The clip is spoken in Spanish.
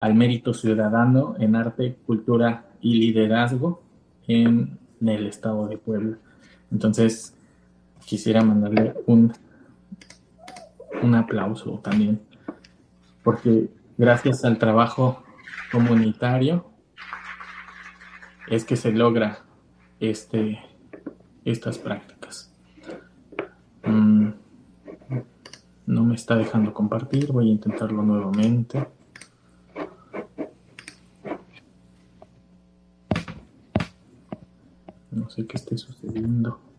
al mérito ciudadano en arte, cultura y liderazgo en el estado de Puebla. Entonces, quisiera mandarle un aplauso también, porque gracias al trabajo comunitario es que se logra este, estas prácticas. No me está dejando compartir, voy a intentarlo nuevamente. No sé qué esté sucediendo.